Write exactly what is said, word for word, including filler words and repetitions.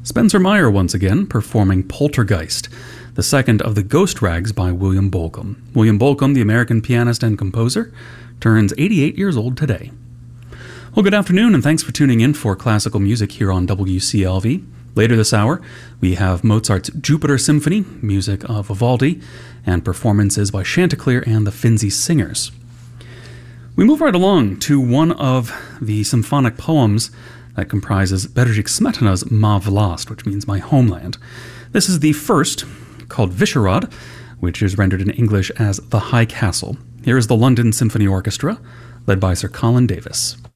Spencer Meyer once again performing Poltergeist, the second of the Ghost Rags by William Bolcom. William Bolcom, the American pianist and composer, turns eighty-eight years old today. Well, good afternoon, and thanks for tuning in for classical music here on W C L V. Later this hour, we have Mozart's Jupiter Symphony, music of Vivaldi, and performances by Chanticleer and the Finzi Singers. We move right along to one of the symphonic poems that comprises Bedřich Smetana's Má vlast, which means my homeland. This is the first, called Vyšehrad, which is rendered in English as The High Castle. Here is the London Symphony Orchestra, led by Sir Colin Davis.